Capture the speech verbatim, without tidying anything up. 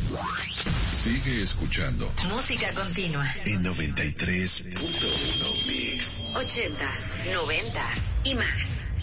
Sigue escuchando Música Continua en noventa y tres punto uno Mix. Ochentas, noventas y más.